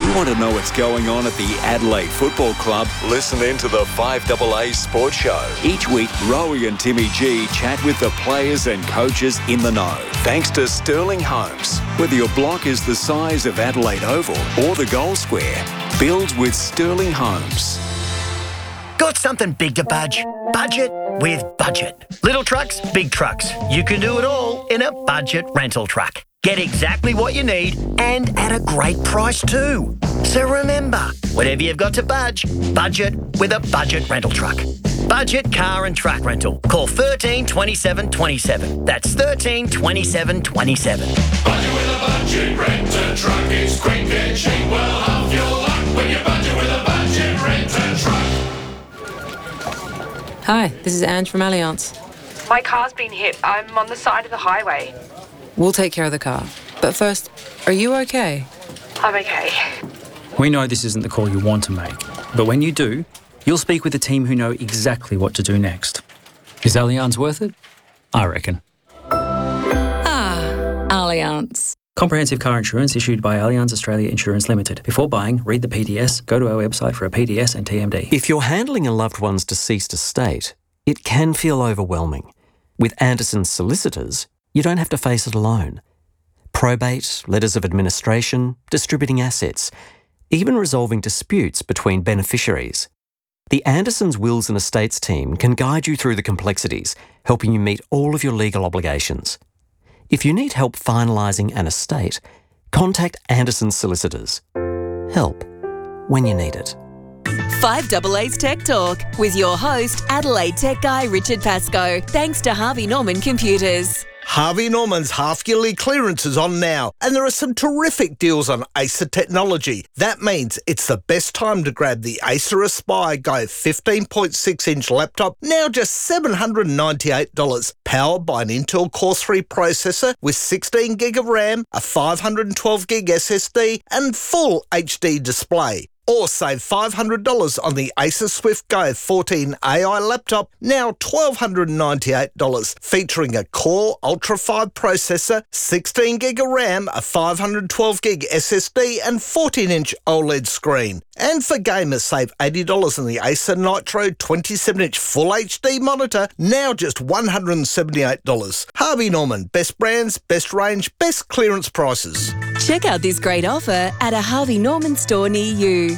You want to know what's going on at the Adelaide Football Club? Listen in to the 5AA Sports Show. Each week, Rowie and Timmy G chat with the players and coaches in the know. Thanks to Sterling Homes. Whether your block is the size of Adelaide Oval or the Goal Square, build with Sterling Homes. Got something big to budge? Budget with Budget. Little trucks, big trucks. You can do it all in a budget rental truck. Get exactly what you need and at a great price too. So remember, whatever you've got to budget with a budget rental truck. Budget car and truck rental. Call 13 27 27. That's 13 27 27. Budget with a budget renter truck. It's quick and cheap. Well, half your luck when you budget with a budget renter truck. Hi, this is Ange from Allianz. My car's been hit. I'm on the side of the highway. We'll take care of the car. But first, are you okay? I'm okay. We know this isn't the call you want to make, but when you do, you'll speak with a team who know exactly what to do next. Is Allianz worth it? I reckon. Allianz. Comprehensive car insurance issued by Allianz Australia Insurance Limited. Before buying, read the PDS, go to our website for a PDS and TMD. If you're handling a loved one's deceased estate, it can feel overwhelming. With Anderson's solicitors, you don't have to face it alone. Probate, letters of administration, distributing assets, even resolving disputes between beneficiaries. The Anderson's Wills and Estates team can guide you through the complexities, helping you meet all of your legal obligations. If you need help finalising an estate, contact Anderson's solicitors. Help when you need it. 5AA's Tech Talk with your host, Adelaide Tech guy Richard Pascoe, thanks to Harvey Norman Computers. Harvey Norman's half-yearly clearance is on now, and there are some terrific deals on Acer technology. That means it's the best time to grab the Acer Aspire Go 15.6-inch laptop, now just $798, powered by an Intel Core 3 processor with 16 gig of RAM, a 512 gig SSD, and full HD display. Or save $500 on the Acer Swift Go 14 AI laptop, now $1,298, featuring a Core Ultra 5 processor, 16 gig of RAM, a 512 gig SSD and 14-inch OLED screen. And for gamers, save $80 on the Acer Nitro 27-inch Full HD monitor, now just $178. Harvey Norman, best brands, best range, best clearance prices. Check out this great offer at a Harvey Norman store near you.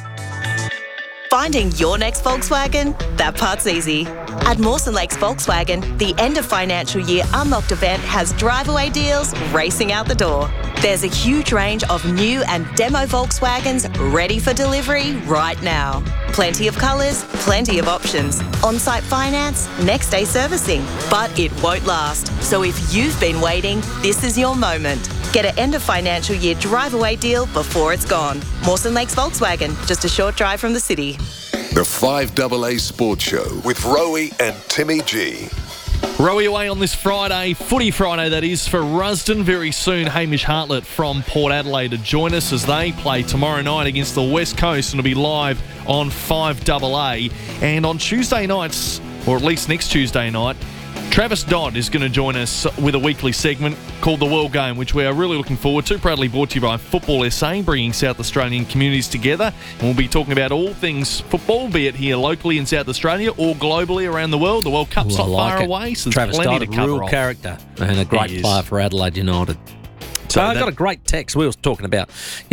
Finding your next Volkswagen? That part's easy. At Mawson Lakes Volkswagen, the end of financial year Unlocked event has drive-away deals racing out the door. There's a huge range of new and demo Volkswagens ready for delivery right now. Plenty of colours, plenty of options. On-site finance, next-day servicing. But it won't last. So if you've been waiting, this is your moment. Get an end of financial year drive-away deal before it's gone. Mawson Lakes Volkswagen, just a short drive from the city. The 5AA Sports Show with Rowie and Timmy G. Rowie away on this Friday, Footy Friday that is, for Rusden. Very soon, Hamish Hartlett from Port Adelaide to join us as they play tomorrow night against the West Coast, and it'll be live on 5AA. And on Tuesday nights, or at least next Tuesday night, Travis Dodd is going to join us with a weekly segment called The World Game, which we are really looking forward to. Proudly brought to you by Football SA, bringing South Australian communities together. And we'll be talking about all things football, be it here locally in South Australia or globally around the world. The World Cup's not far away, so there's Travis plenty Dodd, to cover a real off. character and a great player for Adelaide United. So I got a great text. We were talking about,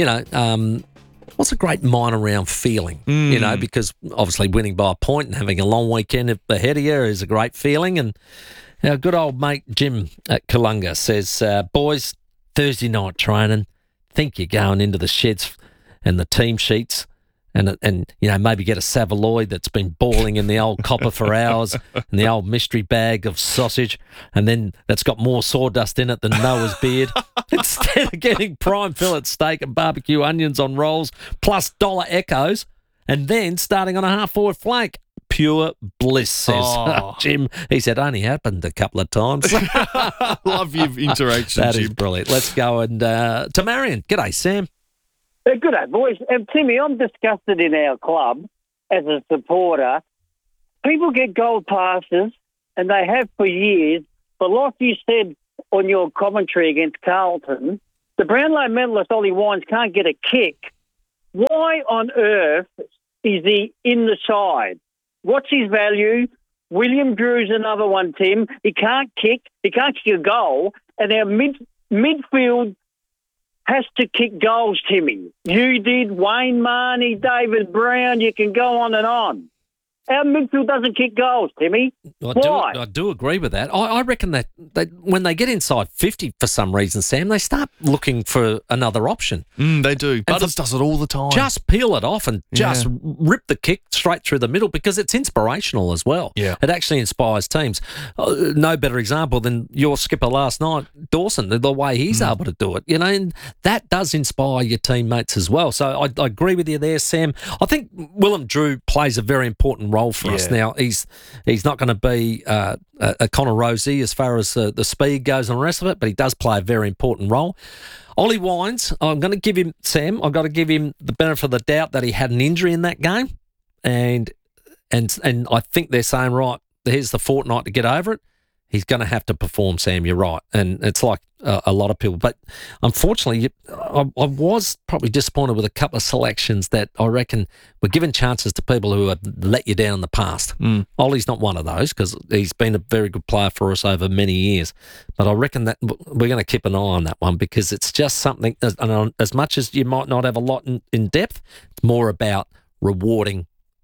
what's a great minor round feeling, because obviously winning by a point and having a long weekend ahead of you is a great feeling. And our good old mate Jim at Kalunga says, boys, Thursday night training, think you're going into the sheds and the team sheets and maybe get a Savaloy that's been boiling in the old copper for hours and the old mystery bag of sausage, and then that's got more sawdust in it than Noah's beard. Instead of getting prime fillet steak and barbecue onions on rolls, plus dollar echoes, and then starting on a half-forward flank. Pure bliss, says Jim. He said, only happened a couple of times. Love your interaction, That Jim. is brilliant. Let's go and to Marion. G'day, Sam. Good day, boys. Timmy, I'm disgusted in our club as a supporter. People get gold passes, and they have for years, but like you said on your commentary against Carlton, the Brownlow medalist Ollie Wines can't get a kick Why on earth is he in the side? What's his value? William Drew's another one, Tim. He can't kick. He can't kick a goal. And our midfield has to kick goals, Timmy. You did, Wayne Marnie, David Brown. You can go on and on. Our midfield doesn't kick goals, Timmy. Why? I do agree with that. I reckon that when they get inside 50 for some reason, Sam, they start looking for another option. They do. Butters does it all the time. Just peel it off and just rip the kick straight through the middle because it's inspirational as well. Yeah. It actually inspires teams. No better example than your skipper last night, Dawson, the way he's able to do it. You know, and that does inspire your teammates as well. So I agree with you there, Sam. I think Willem Drew plays a very important role for us now. He's not going to be a Connor Rosie as far as the speed goes and the rest of it, but he does play a very important role. Ollie Wines, I'm going to give him, Sam, I've got to give him the benefit of the doubt that he had an injury in that game, and I think they're saying, right, here's the fortnight to get over it. He's going to have to perform, Sam, you're right. And it's like a lot of people. But unfortunately, I was probably disappointed with a couple of selections that I reckon were giving chances to people who had let you down in the past. Ollie's not one of those because he's been a very good player for us over many years. But I reckon that we're going to keep an eye on that one because it's just something, as much as you might not have a lot in depth, it's more about rewarding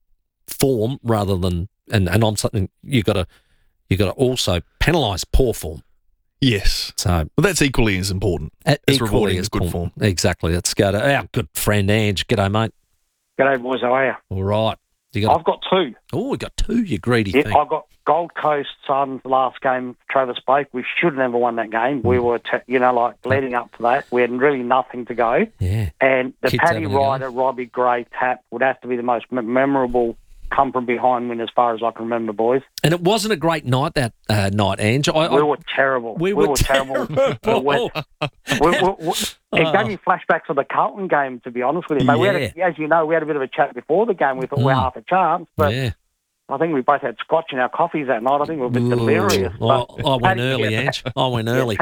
form rather than, and on something you've got to also penalise poor form. Yes. So that's equally as important as rewarding as good form. Exactly. Let's go to our good friend Ange. G'day, mate. G'day, boys. How are you? All right. I've got two. Oh, we got two, you greedy thing. I've got Gold Coast Suns last game, Travis Blake. We should have never won that game. We were, leading up to that. We had really nothing to go. Yeah. And the Paddy Ryder, Robbie Gray tap would have to be the most memorable come from behind win as far as I can remember, boys. And it wasn't a great night that night, Ange. We were terrible. We were terrible. It gave me flashbacks of the Carlton game, to be honest with you. Mate, as you know, we had a bit of a chat before the game. We thought we're half a chance, but I think we both had scotch in our coffees that night. I think we were a bit delirious. I went early, Ange. I went early.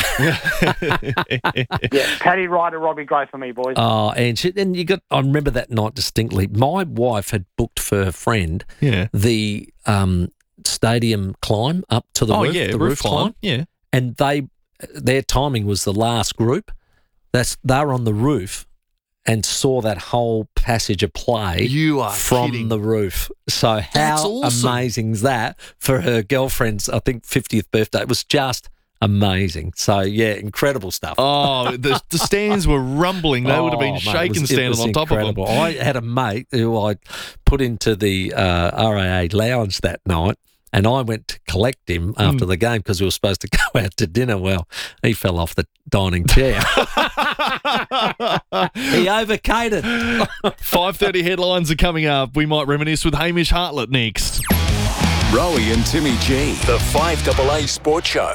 Paddy Ryder, Robbie Gray for me, boys. Oh, Ange, and I remember that night distinctly. My wife had booked for her friend the stadium climb up to the roof, the roof climb. Yeah. And their timing was the last group. They were on the roof and saw that whole passage of play from the roof. So how amazing is that for her girlfriend's, I think, 50th birthday? It was just amazing. So, incredible stuff. Oh, the stands were rumbling. They would have been shaking standing on top of them. I had a mate who I put into the RAA lounge that night, and I went to collect him after the game because we were supposed to go out to dinner. Well, he fell off the dining chair. He overcated. 5:30 headlines are coming up. We might reminisce with Hamish Hartlett next. Rowie and Timmy G, the 5AA Sports Show.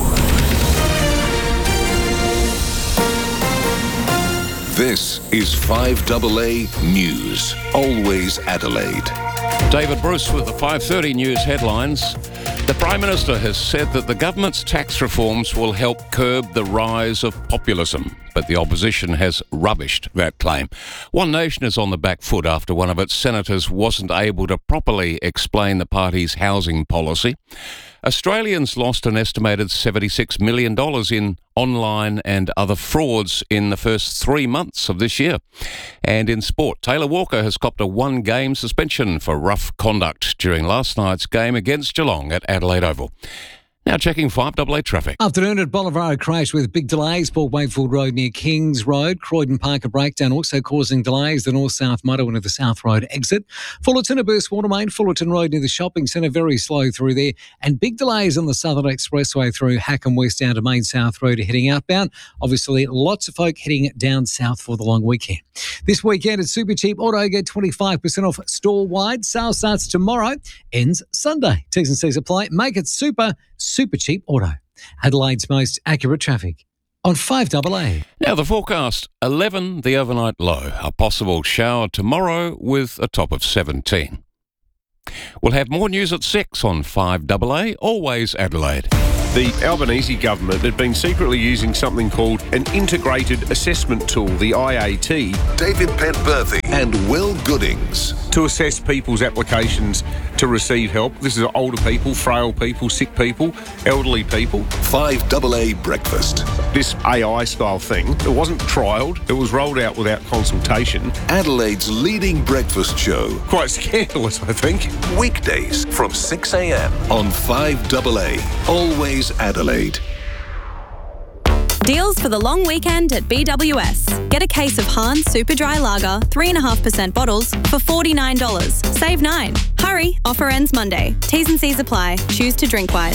This is 5AA News. Always Adelaide. David Bruce with the 5:30 News headlines. The Prime Minister has said that the government's tax reforms will help curb the rise of populism, but the opposition has rubbished that claim. One Nation is on the back foot after one of its senators wasn't able to properly explain the party's housing policy. Australians lost an estimated $76 million in online and other frauds in the first 3 months of this year. And in sport, Taylor Walker has copped a 1-game suspension for rough conduct during last night's game against Geelong at Adelaide Oval. Now checking 5AA traffic. Afternoon at Bolivar crash with big delays. Port Wakefield Road near Kings Road. Croydon Park a breakdown also causing delays. The north-south motorway into the South Road exit. Fullerton a burst water main. Fullerton Road near the shopping centre. Very slow through there. And big delays on the Southern Expressway through Hackham West down to Main South Road heading outbound. Obviously lots of folk heading down south for the long weekend. This weekend at Super Cheap Auto, get 25% off store-wide. Sale starts tomorrow, ends Sunday. T's and C's apply. Make it Super Cheap Auto. Adelaide's most accurate traffic on 5AA. Now the forecast, 11 the overnight low. A possible shower tomorrow with a top of 17. We'll have more news at 6 on 5AA, always Adelaide. The Albanese government had been secretly using something called an Integrated Assessment Tool, the IAT. David Pentberthy and Will Goodings. To assess people's applications to receive help. This is older people, frail people, sick people, elderly people. 5AA Breakfast. This AI-style thing, it wasn't trialled, it was rolled out without consultation. Adelaide's leading breakfast show. Quite scandalous, I think. Weekdays from 6 a.m. on 5AA. Always Adelaide. Deals for the long weekend at BWS. Get a case of Hahn Super Dry Lager, 3.5% bottles for $49. Save $9. Hurry, offer ends Monday. T's and C's apply. Choose to drink wise.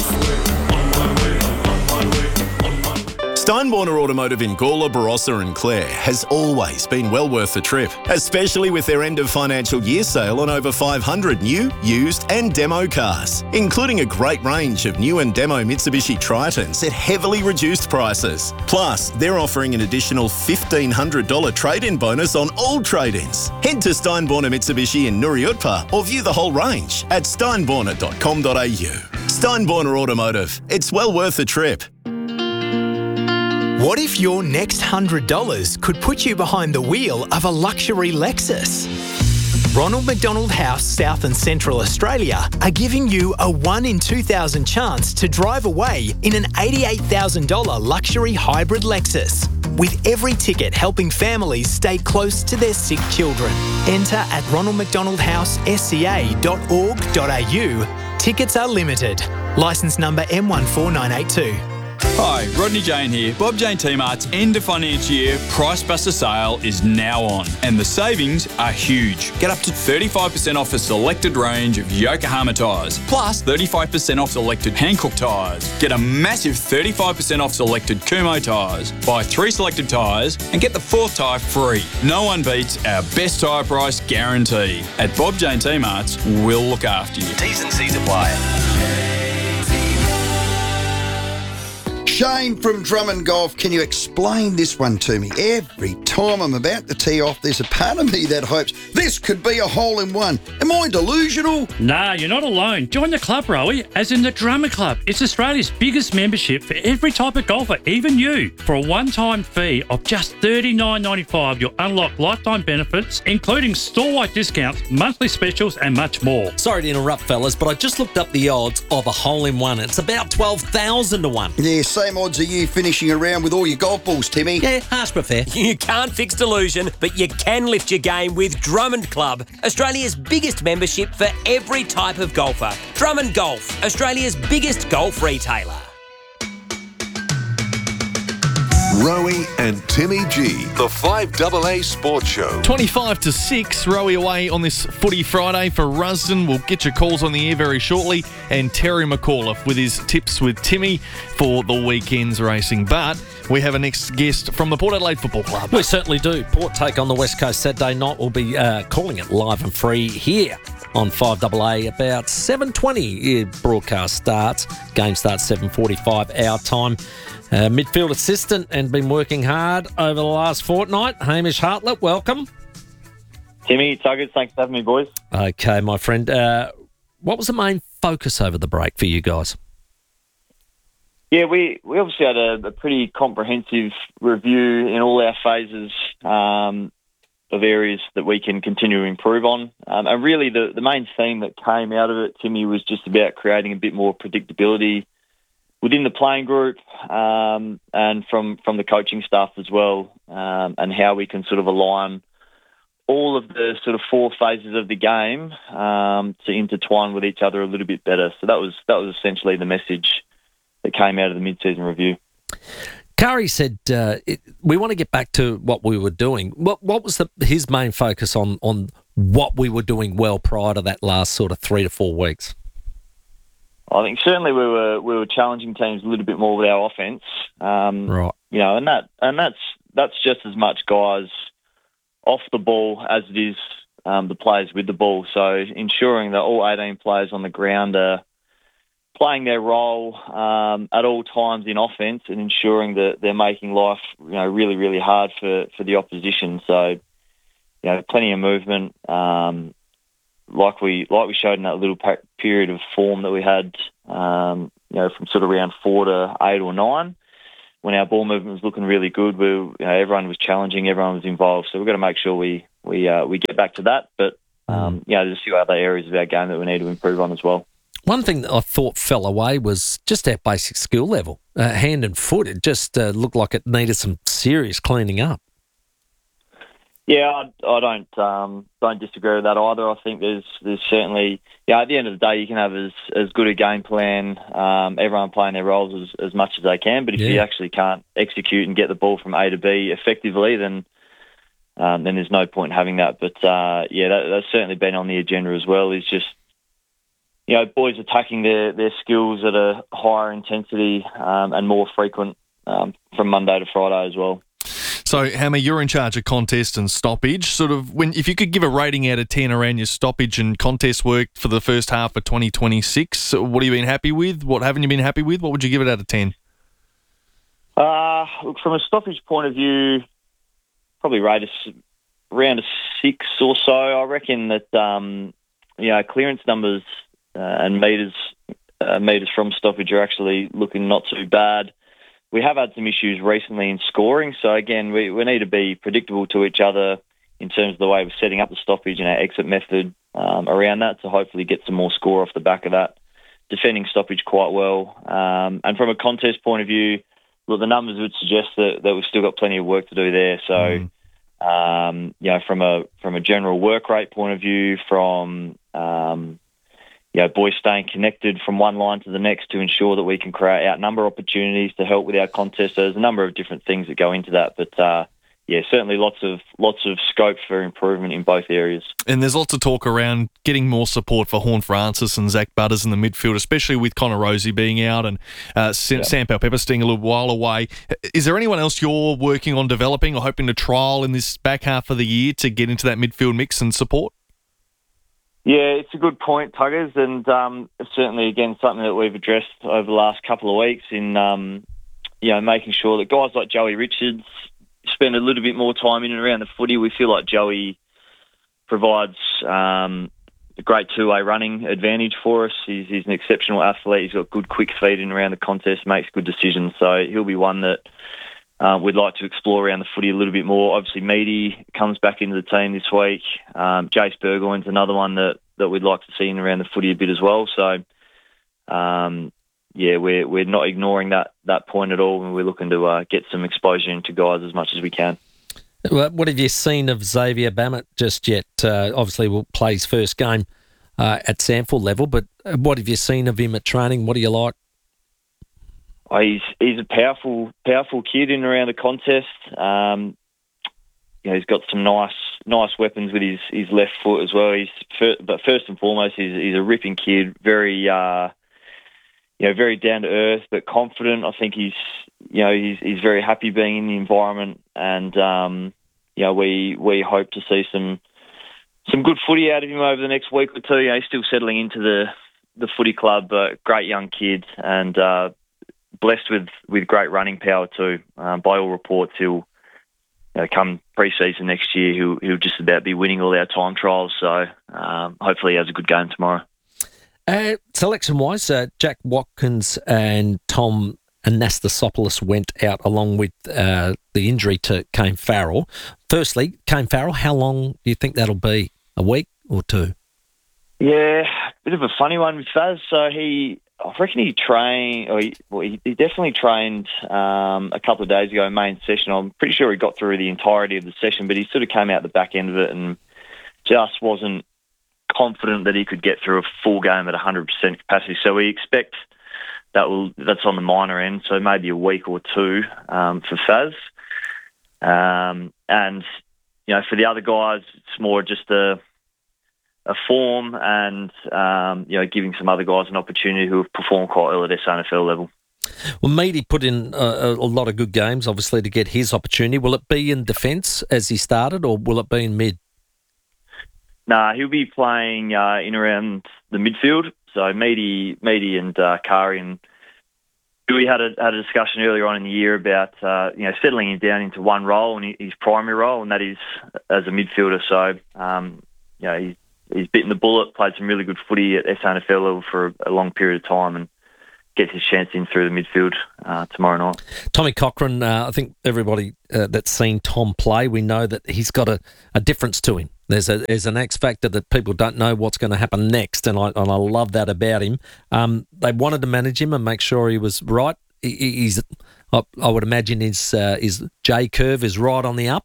Steinborner Automotive in Gawler, Barossa and Clare has always been well worth the trip, especially with their end of financial year sale on over 500 new, used and demo cars, including a great range of new and demo Mitsubishi Tritons at heavily reduced prices. Plus, they're offering an additional $1,500 trade-in bonus on all trade-ins. Head to Steinborner Mitsubishi in Nuriutpa or view the whole range at steinborner.com.au. Steinborner Automotive, it's well worth the trip. What if your next $100 could put you behind the wheel of a luxury Lexus? Ronald McDonald House, South and Central Australia are giving you a 1 in 2,000 chance to drive away in an $88,000 luxury hybrid Lexus. With every ticket helping families stay close to their sick children. Enter at ronaldmcdonaldhousesca.org.au. Tickets are limited. Licence number M14982. Hi, Rodney Jane here. Bob Jane T-Mart's end of financial year Price Buster sale is now on, and the savings are huge. Get up to 35% off a selected range of Yokohama tyres, plus 35% off selected Hankook tyres. Get a massive 35% off selected Kumho tyres. Buy 3 selected tyres and get the 4th tyre free. No one beats our best tyre price guarantee. At Bob Jane T-Mart's, we'll look after you. T's and C's apply. Shane from Drummond Golf, can you explain this one to me? Every time I'm about to tee off, there's a part of me that hopes this could be a hole-in-one. Am I delusional? Nah, you're not alone. Join the club, Rowie, as in the Drummond Club. It's Australia's biggest membership for every type of golfer, even you. For a one-time fee of just $39.95, you'll unlock lifetime benefits, including store-wide discounts, monthly specials, and much more. Sorry to interrupt, fellas, but I just looked up the odds of a hole-in-one. It's about 12,000 to 1. Yeah, same odds are you finishing around with all your golf balls, Timmy. Yeah, harsh but fair. You can't fix delusion, but you can lift your game with Drummond Club, Australia's biggest membership for every type of golfer. Drummond Golf, Australia's biggest golf retailer. Rowie and Timmy G, the 5AA Sports Show. 25 to 6, Rowie away on this Footy Friday for Rusden. We'll get your calls on the air very shortly. And Terry McAuliffe with his tips with Timmy for the weekend's racing. But we have a next guest from the Port Adelaide Football Club. We certainly do. Port take on the West Coast Saturday night. We'll be calling it live and free here on 5AA. About 7:20 broadcast starts. Game starts 7:45 our time. Midfield assistant and been working hard over the last fortnight. Hamish Hartlett, welcome. Timmy, Tuggers, thanks for having me, boys. Okay, my friend. What was the main focus over the break for you guys? Yeah, we obviously had a pretty comprehensive review in all our phases of areas that we can continue to improve on. And really the main theme that came out of it, Timmy, was just about creating a bit more predictability within the playing group and from the coaching staff as well, and how we can sort of align all of the sort of 4 phases of the game to intertwine with each other a little bit better. So that was essentially the message that came out of the mid-season review. Curry said we want to get back to what we were doing. What was his main focus on what we were doing well prior to that last sort of 3 to 4 weeks? I think certainly we were challenging teams a little bit more with our offense, right? You know, and that's just as much guys off the ball as it is the players with the ball. So ensuring that all 18 players on the ground are playing their role at all times in offense, and ensuring that they're making life really, really hard for the opposition. So plenty of movement. like we showed in that little period of form that we had, from sort of round 4 to 8 or 9, when our ball movement was looking really good, everyone was challenging, everyone was involved. So we've got to make sure we get back to that. But there's a few other areas of our game that we need to improve on as well. One thing that I thought fell away was just our basic skill level, hand and foot. It just looked like it needed some serious cleaning up. Yeah, I don't disagree with that either. I think there's certainly, at the end of the day, you can have as good a game plan, everyone playing their roles as much as they can. But if you actually can't execute and get the ball from A to B effectively, then there's no point in having that. But that's certainly been on the agenda as well. Is just boys attacking their skills at a higher intensity and more frequent from Monday to Friday as well. So, Hammer, you're in charge of contest and stoppage. Sort of, if you could give a rating out of 10 around your stoppage and contest work for the first half of 2026, what have you been happy with? What haven't you been happy with? What would you give it out of 10? Look, from a stoppage point of view, probably rate us around a 6 or so. I reckon that clearance numbers and meters from stoppage are actually looking not too bad. We have had some issues recently in scoring, so again, we need to be predictable to each other in terms of the way we're setting up the stoppage and our exit method around that to hopefully get some more score off the back of that. Defending stoppage quite well. And from a contest point of view, look, the numbers would suggest that we've still got plenty of work to do there. So, from a general work rate point of view, from boys staying connected from one line to the next to ensure that we can create outnumber opportunities to help with our contest. So there's a number of different things that go into that, but certainly lots of scope for improvement in both areas. And there's lots of talk around getting more support for Horn Francis and Zach Butters in the midfield, especially with Connor Rosie being out and Sam Powell-Pepper staying a little while away. Is there anyone else you're working on developing or hoping to trial in this back half of the year to get into that midfield mix and support? Yeah, it's a good point, Tuggers, and certainly, again, something that we've addressed over the last couple of weeks in, making sure that guys like Joey Richards spend a little bit more time in and around the footy. We feel like Joey provides a great two-way running advantage for us. He's an exceptional athlete. He's got good quick feet in and around the contest, makes good decisions, so he'll be one that we'd like to explore around the footy a little bit more. Obviously, Meaty comes back into the team this week. Jace Burgoyne's another one that we'd like to see in around the footy a bit as well. So, we're not ignoring that point at all, and we're looking to get some exposure into guys as much as we can. What have you seen of Xavier Bammett just yet? Obviously, we'll play his first game at Samford level, but what have you seen of him at training? What do you like? Oh, he's a powerful kid in and around the contest. He's got some nice weapons with his left foot as well. But first and foremost, he's a ripping kid, very very down to earth but confident. I think he's very happy being in the environment, and we hope to see some good footy out of him over the next week or two. He's still settling into the footy club, but great young kid and blessed with great running power too. By all reports, he'll come pre-season next year, he'll just about be winning all our time trials. So hopefully he has a good game tomorrow. Selection-wise, Jack Watkins and Tom Anastasopoulos went out along with the injury to Kane Farrell. Firstly, Kane Farrell, how long do you think that'll be? A week or two? Yeah, bit of a funny one with Faz. So I reckon he trained, he definitely trained a couple of days ago in main session. I'm pretty sure he got through the entirety of the session, but he sort of came out the back end of it and just wasn't confident that he could get through a full game at 100% capacity. So we expect that's on the minor end, so maybe a week or two for Faz. And, for the other guys, it's more just a form and, giving some other guys an opportunity who have performed quite well at SANFL level. Well, Meaty put in a lot of good games, obviously, to get his opportunity. Will it be in defence as he started, or will it be in mid? Nah, he'll be playing in around the midfield. So Meaty and Kari and we had a discussion earlier on in the year about settling him down into one role and his primary role, and that is as a midfielder. So he's bitten the bullet, played some really good footy at SANFL level for a long period of time, and gets his chance in through the midfield tomorrow night. Tommy Cochrane, I think everybody that's seen Tom play, we know that he's got a difference to him. There's an X factor that people don't know what's going to happen next, and I love that about him. They wanted to manage him and make sure he was right. I would imagine his J curve is right on the up.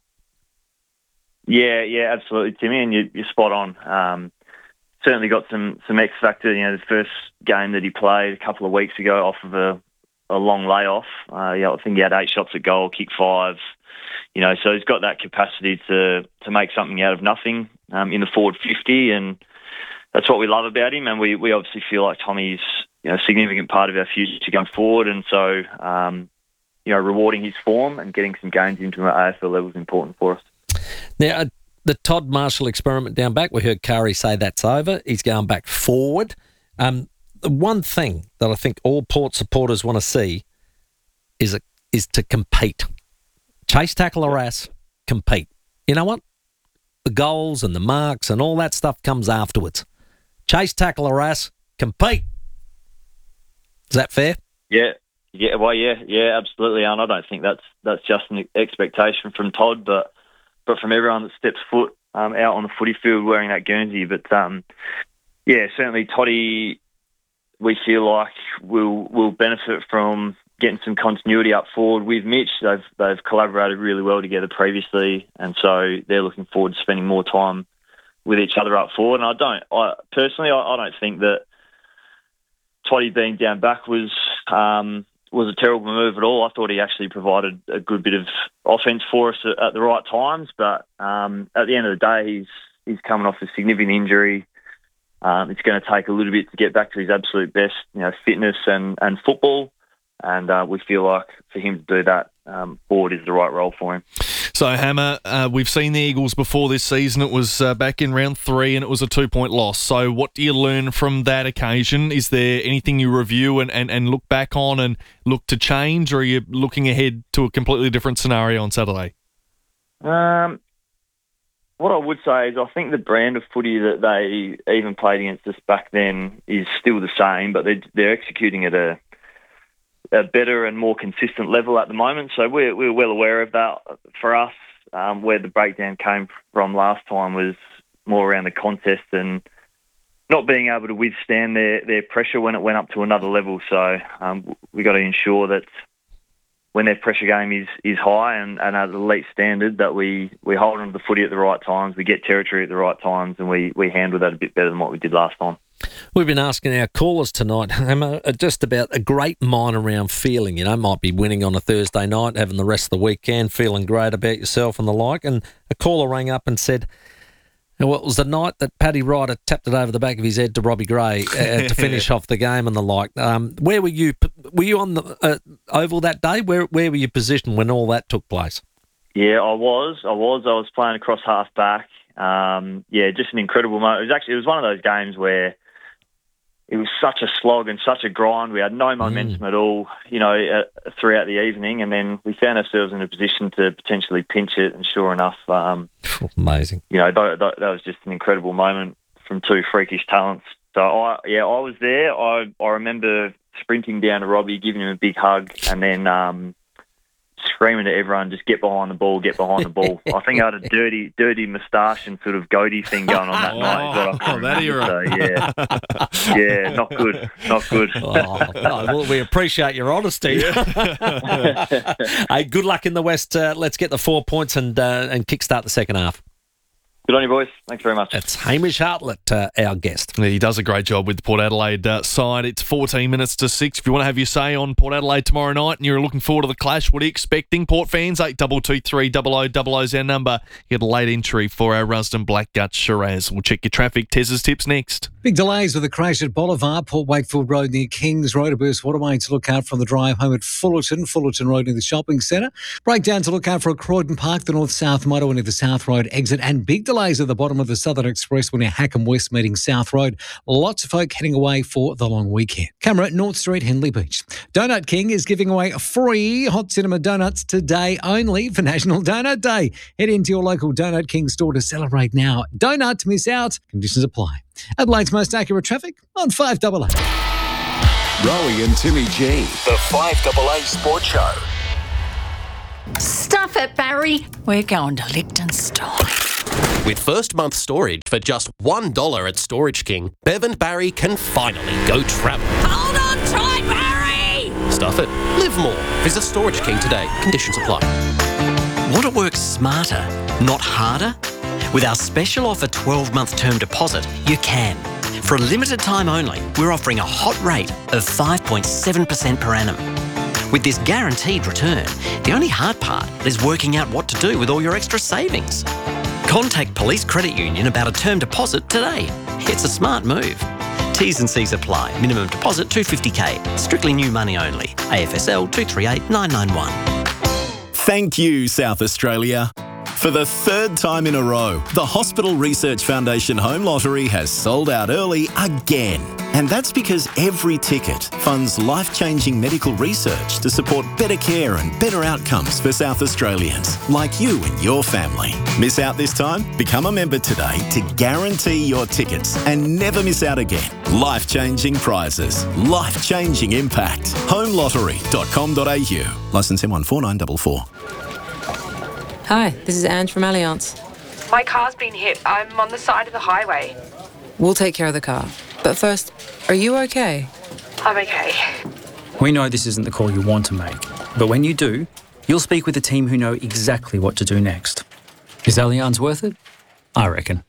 Yeah, absolutely, Timmy, and you're spot on. Certainly got some X factor. You know, the first game that he played a couple of weeks ago off of a long layoff. I think he had 8 shots at goal, kicked 5. You know, so he's got that capacity to make something out of nothing in the forward 50, and that's what we love about him. And we obviously feel like Tommy's a significant part of our future going forward, and so rewarding his form and getting some gains into an AFL level is important for us. Now, the Todd Marshall experiment down back, we heard Kari say that's over. He's going back forward. The one thing that I think all Port supporters want to see is to compete. Chase, tackle, harass, compete. You know what? The goals and the marks and all that stuff comes afterwards. Chase, tackle, harass, compete. Is that fair? Yeah, absolutely. And I don't think that's just an expectation from Todd, but from everyone that steps foot out on the footy field wearing that Guernsey. But certainly Toddy, we feel like will benefit from getting some continuity up forward with Mitch. They've collaborated really well together previously, and so they're looking forward to spending more time with each other up forward. And I personally don't think that Toddy being down back was a terrible move at all. I thought he actually provided a good bit of offence for us at the right times, but at the end of the day, he's coming off a significant injury. It's going to take a little bit to get back to his absolute best, fitness and football. And we feel like for him to do that, forward is the right role for him. So, Hammer, we've seen the Eagles before this season. It was back in round 3 and it was a 2-point loss. So what do you learn from that occasion? Is there anything you review and look back on and look to change, or are you looking ahead to a completely different scenario on Saturday? What I would say is I think the brand of footy that they even played against us back then is still the same, but they're executing at a better and more consistent level at the moment. So we're well aware of that. For us, where the breakdown came from last time was more around the contest and not being able to withstand their pressure when it went up to another level. So we got to ensure that when their pressure game is high and at an elite standard, that we hold on to the footy at the right times, we get territory at the right times, and we handle that a bit better than what we did last time. We've been asking our callers tonight, just about a great mind around feeling. Might be winning on a Thursday night, having the rest of the weekend, feeling great about yourself and the like. And a caller rang up and said, well, it was the night that Paddy Ryder tapped it over the back of his head to Robbie Gray to finish off the game and the like. Where were you? Were you on the oval that day? Where were you positioned when all that took place? Yeah, I was. I was playing across half back. Just an incredible moment. It was one of those games where it was such a slog and such a grind. We had no momentum at all, throughout the evening, and then we found ourselves in a position to potentially pinch it. And sure enough, amazing. That was just an incredible moment from two freakish talents. So I was there. I remember sprinting down to Robbie, giving him a big hug, and then screaming to everyone, just get behind the ball, get behind the ball. I think I had a dirty moustache and sort of goatee thing going on that night. That era. So, yeah, not good. Well, we appreciate your honesty. Hey, good luck in the West. Let's get the 4 points and kickstart the second half. Good on you, boys. Thanks very much. That's Hamish Hartlett, our guest. He does a great job with the Port Adelaide side. It's 14 minutes to 6. If you want to have your say on Port Adelaide tomorrow night and you're looking forward to the clash, what are you expecting? Port fans, 8223 0000 is our number. Get a late entry for our Rusden Blackgut Shiraz. We'll check your traffic. Tez's tips next. Big delays with the crash at Bolivar, Port Wakefield Road near Kings Road. A burst waterway to look out from the drive home at Fullerton Road near the shopping centre. Breakdown to look out for Croydon Park, the north-south motorway near the South Road exit. And big delays at the bottom of the Southern Expressway near Hackham West meeting South Road. Lots of folk heading away for the long weekend. Camera at North Street, Henley Beach. Donut King is giving away free hot cinema donuts today only for National Donut Day. Head into your local Donut King store to celebrate now. Donut, miss out. Conditions apply. Adelaide's most accurate traffic on 5AA. Rowie and Timmy G, the 5AA Sports Show. Stuff it, Barry. We're going to Liechtenstein. With first month storage for just $1 at Storage King, Bev and Barry can finally go travel. Hold on tight, Barry! Stuff it. Live more. Visit Storage King today. Conditions apply. Want to work smarter, not harder? With our special offer 12-month term deposit, you can. For a limited time only, we're offering a hot rate of 5.7% per annum. With this guaranteed return, the only hard part is working out what to do with all your extra savings. Contact Police Credit Union about a term deposit today. It's a smart move. T's and C's apply. Minimum deposit $250K. Strictly new money only. AFSL 238991. Thank you, South Australia. For the third time in a row, the Hospital Research Foundation Home Lottery has sold out early again. And that's because every ticket funds life-changing medical research to support better care and better outcomes for South Australians, like you and your family. Miss out this time? Become a member today to guarantee your tickets and never miss out again. Life-changing prizes, life-changing impact. homelottery.com.au. Licence M14944. Hi, this is Ange from Allianz. My car's been hit. I'm on the side of the highway. We'll take care of the car. But first, are you okay? I'm okay. We know this isn't the call you want to make, but when you do, you'll speak with a team who know exactly what to do next. Is Allianz worth it? I reckon.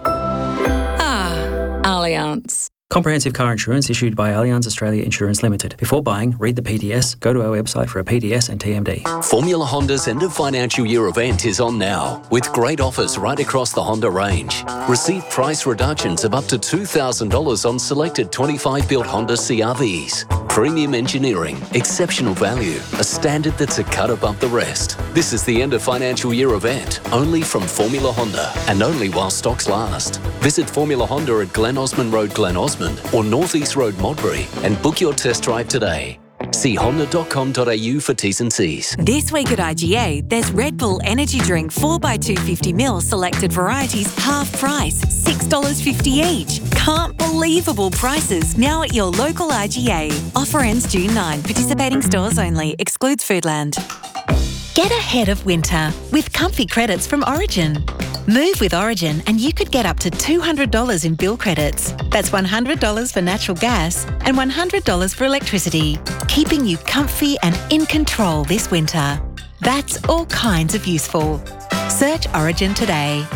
Allianz. Comprehensive car insurance issued by Allianz Australia Insurance Limited. Before buying, read the PDS, go to our website for a PDS and TMD. Formula Honda's end of financial year event is on now, with great offers right across the Honda range. Receive price reductions of up to $2,000 on selected 25-built Honda CR-Vs. Premium engineering, exceptional value, a standard that's a cut above the rest. This is the end of financial year event, only from Formula Honda, and only while stocks last. Visit Formula Honda at Glen Osmond Road, Glen Osmond, or North East Road, Modbury, and book your test drive today. See honda.com.au for T's and C's. This week at IGA, there's Red Bull Energy Drink 4x250ml selected varieties half price, $6.50 each. Can't believable prices now at your local IGA. Offer ends June 9. Participating stores only. Excludes Foodland. Get ahead of winter with comfy credits from Origin. Move with Origin and you could get up to $200 in bill credits. That's $100 for natural gas and $100 for electricity, keeping you comfy and in control this winter. That's all kinds of useful. Search Origin today.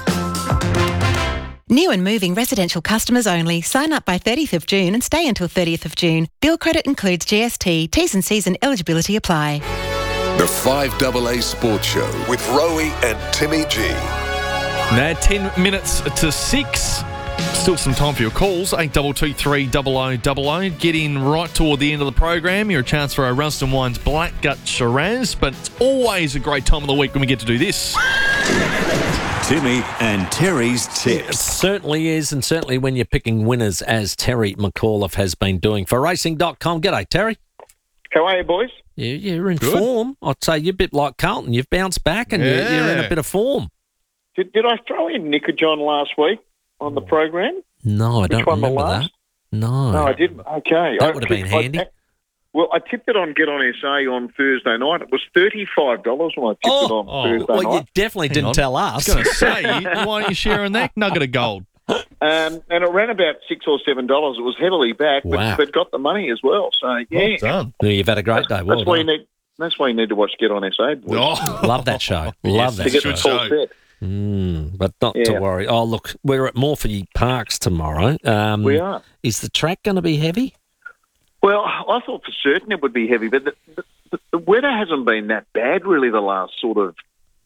New and moving residential customers only. Sign up by 30th of June and stay until 30th of June. Bill credit includes GST, T's and C's and eligibility apply. The 5AA Sports Show with Rowie and Timmy G. Now 10 minutes to 6. Still some time for your calls. 8223 0000. Get in right toward the end of the program. You're a chance for a Rusden Wines Black Gut Shiraz, but it's always a great time of the week when we get to do this. Timmy and Terry's tips. It certainly is, and certainly when you're picking winners, as Terry McAuliffe has been doing for Racing.com. G'day, Terry. How are you, boys? You're in form. I'd say you're a bit like Carlton. You've bounced back and you're in a bit of form. Did I throw in Nick or John last week on the program? No, I don't remember that. No. No, I didn't. Okay. That would have been handy. I tipped it on Get On SA on Thursday night. It was $35 when I tipped it on Thursday night. Well, you definitely didn't tell us. I was going to say, why are you sharing that nugget of gold? And it ran about $6 or $7. It was heavily back, but got the money as well. So, yeah. Well done. You've had a great day. Well done. That's why you need to watch Get On SA, boys. Love that show. Love that show. To get the full set. But not to worry. Oh, look, we're at Morphy Parks tomorrow. We are. Is the track going to be heavy? Well, I thought for certain it would be heavy, but the weather hasn't been that bad really the last sort of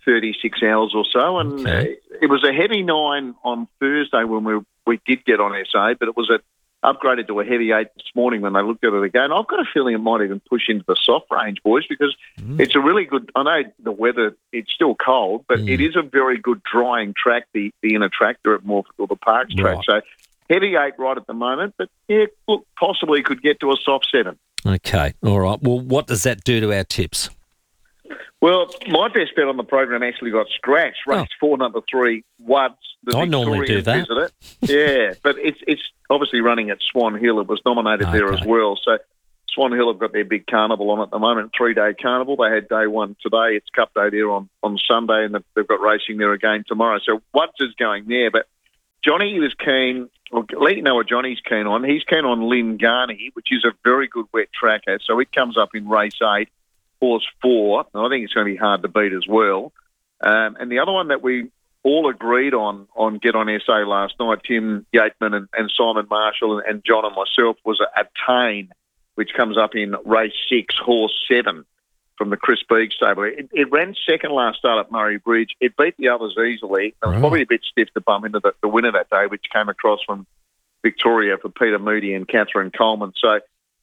36 hours or so. And it was a heavy 9 on Thursday when we did get on SA, but it was upgraded to a heavy 8 this morning when they looked at it again. I've got a feeling it might even push into the soft range, boys, because it's a really good... I know the weather, it's still cold, but it is a very good drying track, the inner track there at Morford, or the Parks track. Right. So heavy 8 right at the moment, but, yeah, look, possibly could get to a soft 7. Okay, all right. Well, what does that do to our tips? Well, my best bet on the program actually got scratched. Race 4, number 3, Wuds. I normally do that. Visitor. Yeah, but it's obviously running at Swan Hill. It was nominated there as well. So Swan Hill have got their big carnival on at the moment, 3-day carnival. They had day 1 today. It's Cup Day there on Sunday, and they've got racing there again tomorrow. So Wuds is going there, but Johnny was keen. I'll let you know what Johnny's keen on. He's keen on Lingarni, which is a very good wet tracker. So it comes up in race 8. Horse 4, and I think it's going to be hard to beat as well. And the other one that we all agreed on Get On SA last night, Tim Yateman and Simon Marshall and John and myself, was Attain, which comes up in race 6, horse 7 from the Chris Beeg stable. It ran second last start at Murray Bridge. It beat the others easily. It was probably a bit stiff to bump into the winner that day, which came across from Victoria for Peter Moody and Catherine Coleman. So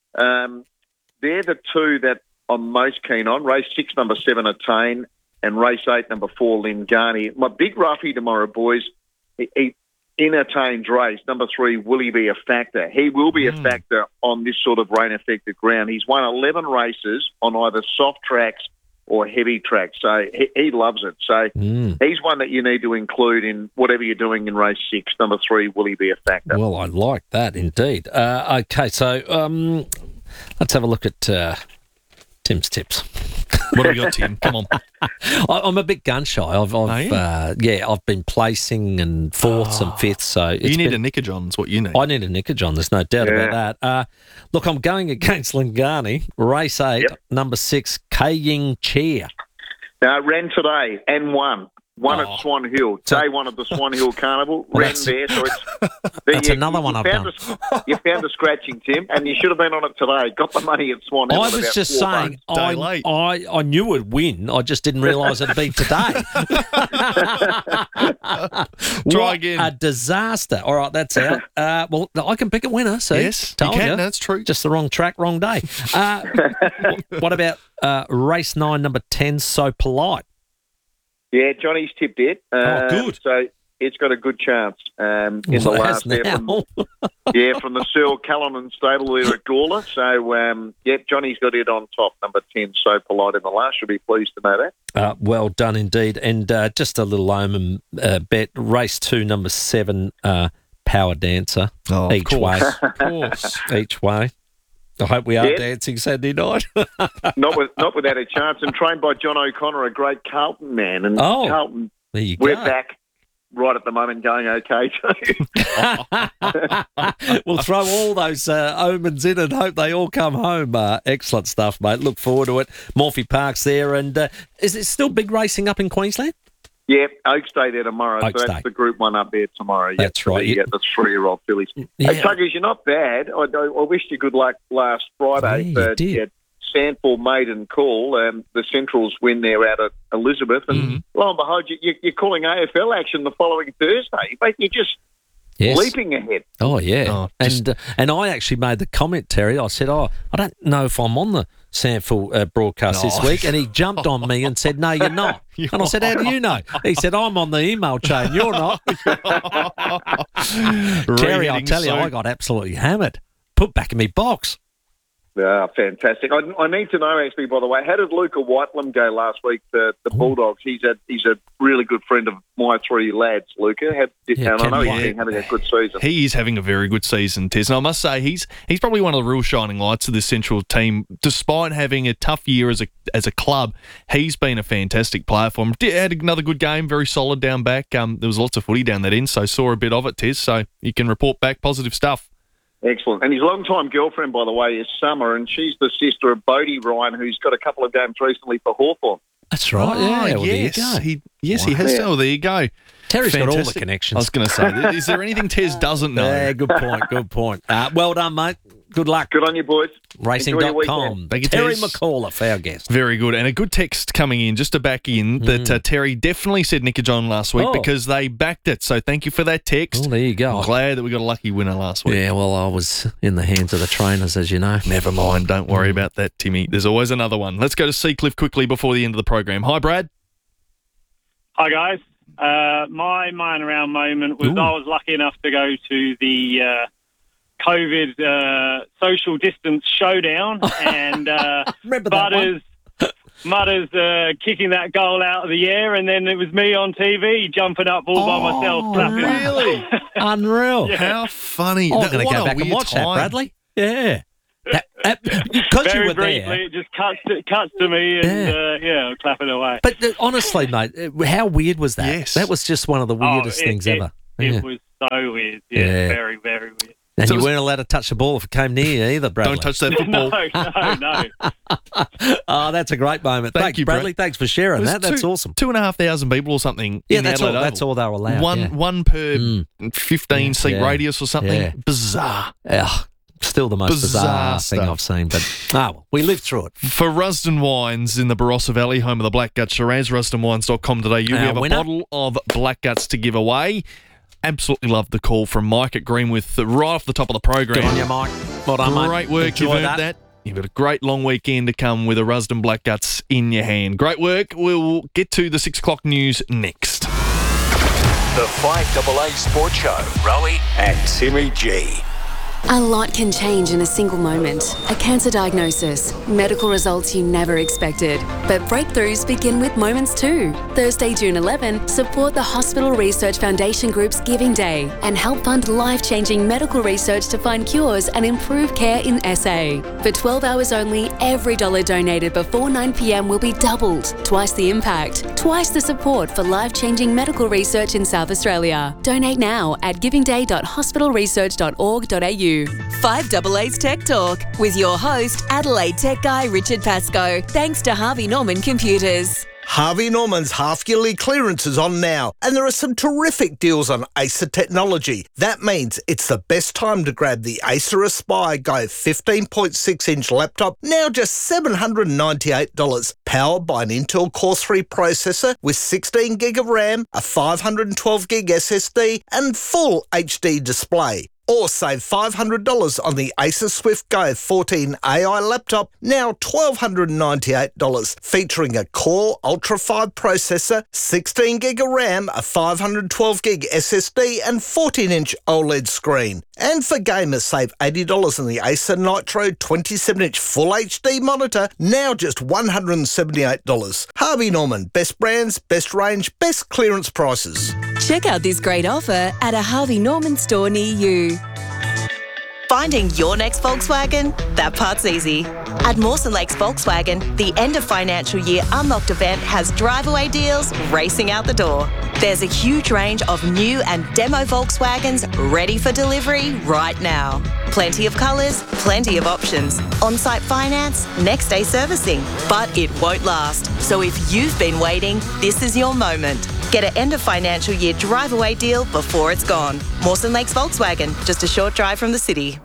they're the two that I'm most keen on. Race 6, number 7, Attain, and race 8, number 4, Lingarni. My big roughie tomorrow, boys, in Attain's race, number 3, will he be a factor? He will be a factor on this sort of rain-affected ground. He's won 11 races on either soft tracks or heavy tracks, so he loves it. So he's one that you need to include in whatever you're doing in race 6. Number 3, will he be a factor? Well, I like that indeed. Okay, so let's have a look at... Tim's tips. What have you got, Tim? Come on. I'm a bit gun shy. I've been placing and 4th and 5th. So you need a Nickajon, is what you need. I need a Nickajon. There's no doubt about that. Look, I'm going against Lingarni. Race 8, number 6, Kaying Chair. Now, ran today and won. One at Swan Hill. Day 1 of the Swan Hill Carnival. Ran there. So that's another one I've done. You found a scratching, Tim, and you should have been on it today. Got the money at Swan Hill. I was just saying, I knew it'd win. I just didn't realise it'd be today. Try again. A disaster. All right, that's out. Well, I can pick a winner. See? Yes, you can. That's true. Just the wrong track, wrong day. What about race 9, number 10, So Polite? Yeah, Johnny's tipped it. Good. So it's got a good chance in the last there from the Searle Callanan stable there at Gawler. So, Johnny's got it on top, number 10, So Polite in the last. Should be pleased to know that. Well done indeed. And just a little omen bet, race 2, number 7, Power Dancer. Each way. Of course. Each way. I hope we are dancing Saturday night. not without a chance. And trained by John O'Connor, a great Carlton man. And Carlton, there you we're go. back right at the moment going okay too. We'll throw all those omens in and hope they all come home. Excellent stuff, mate. Look forward to it. Morphy Park's there. And is it still big racing up in Queensland? Yeah, Oaks Day there tomorrow. Oaks so that's Day. the Group 1 up there tomorrow. That's right. The 3-year-old fillies. Yeah. Hey, Tuggers, you're not bad. I wished you good luck last Friday. Sandford Maiden Call. The Centrals win there out at Elizabeth. And lo and behold, you're calling AFL action the following Thursday. Mate, you're just leaping ahead. Oh, yeah. And I actually made the comment, Terry. I said, I don't know if I'm on the Sandford broadcast this week. And he jumped on me and said, no, you're not. And I said, how do you know? He said, I'm on the email chain. You're not. Terry, I tell you, I got absolutely hammered. Put back in my box. Fantastic. I need to know, actually, by the way, how did Luca Whitelam go last week, the Bulldogs? He's a really good friend of my 3 lads, Luca. And I know he's been having a good season. He is having a very good season, Tez. And I must say, he's probably one of the real shining lights of this Central team. Despite having a tough year as a club, he's been a fantastic player for him. Had another good game, very solid down back. There was lots of footy down that end, so saw a bit of it, Tez. So you can report back positive stuff. Excellent. And his long-time girlfriend, by the way, is Summer, and she's the sister of Bodie Ryan, who's got a couple of games recently for Hawthorn. That's right. Well, yes. There you go. He has. Oh, there you go. Terry's got all the connections. I was going to say, is there anything Tez doesn't know? Yeah, good point. Well done, mate. Good luck. Good on you, boys. Racing.com. Terry McAuliffe, our guest. Very good. And a good text coming in, just to back in, that Terry definitely said Nick and John last week because they backed it. So thank you for that text. Oh, there you go. I'm glad that we got a lucky winner last week. Yeah, well, I was in the hands of the trainers, as you know. Never mind. Don't worry about that, Timmy. There's always another one. Let's go to Seacliff quickly before the end of the program. Hi, Brad. Hi, guys. My mine around moment was I was lucky enough to go to the COVID social distance showdown and Remember that Mutters kicking that goal out of the air, and then it was me on TV jumping up all by myself. Clapping. Really? Unreal. Yeah. How funny. I'm going to What go a back and weird watch that, time. Bradley. Yeah. Because you Very were briefly, there. it just cuts to me, and clapping away. But honestly, mate, how weird was that? Yes. That was just one of the weirdest things ever. It was so weird. Yeah, very, very weird. And So you weren't allowed to touch the ball if it came near you either, Bradley. Don't touch that football. No. Oh, that's a great moment. Thank Thanks, you, Bradley. Brad. Thanks for sharing that. That's awesome. 2,500 people or something. Yeah, in that's all. Adelaide That's Oval. all they were allowed. One per 15-seat Yeah. radius or something. Yeah. Bizarre. Still the most bizarre thing stuff. I've seen, but well, we lived through it. For Rusden Wines in the Barossa Valley, home of the Black Gut Shiraz, rusdenwines.com.au. We have a bottle of Black Guts to give away. Absolutely loved the call from Mike at Greenwith right off the top of the program. Good on you, Mike. Well done, mate. Great work. Enjoy You've earned that. You've got a great long weekend to come with a Rusden Black Guts in your hand. Great work. We'll get to the 6 o'clock news next. The 5AA Sports Show. Rowie and Timmy G. A lot can change in a single moment. A cancer diagnosis, medical results you never expected. But breakthroughs begin with moments too. Thursday, June 11, support the Hospital Research Foundation Group's Giving Day and help fund life-changing medical research to find cures and improve care in SA. For 12 hours only, every dollar donated before 9 p.m. will be doubled. Twice the impact, twice the support for life-changing medical research in South Australia. Donate now at givingday.hospitalresearch.org.au. 5AA's Tech Talk with your host, Adelaide Tech Guy Richard Pascoe. Thanks to Harvey Norman Computers. Harvey Norman's half-yearly clearance is on now, and there are some terrific deals on Acer technology. That means it's the best time to grab the Acer Aspire Go 15.6-inch laptop, now just $798. Powered by an Intel Core 3 processor with 16 gig of RAM, a 512 gig SSD, and full HD display. Or save $500 on the Acer Swift Go 14 AI laptop, now $1,298, featuring a Core Ultra 5 processor, 16 gig of RAM, a 512 gig SSD, and 14-inch OLED screen. And for gamers, save $80 on the Acer Nitro 27-inch Full HD monitor, now just $178. Harvey Norman, best brands, best range, best clearance prices. Check out this great offer at a Harvey Norman store near you. Finding your next Volkswagen? That part's easy. At Mawson Lakes Volkswagen, the end of financial year unlocked event has drive-away deals racing out the door. There's a huge range of new and demo Volkswagens ready for delivery right now. Plenty of colours, plenty of options. On-site finance, next day servicing. But it won't last. So if you've been waiting, this is your moment. Get an end of financial year drive-away deal before it's gone. Mawson Lakes Volkswagen, just a short drive from the city.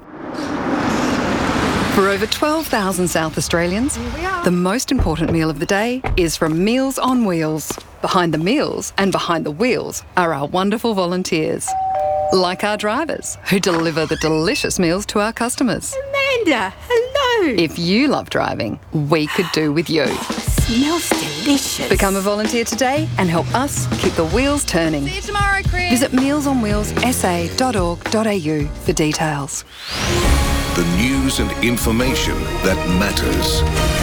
For over 12,000 South Australians, the most important meal of the day is from Meals on Wheels. Behind the meals and behind the wheels are our wonderful volunteers. Like our drivers, who deliver the delicious meals to our customers. Amanda, hello. If you love driving, we could do with you. Smells delicious. Become a volunteer today and help us keep the wheels turning. See you tomorrow, Chris. Visit mealsonwheelssa.org.au for details. The news and information that matters.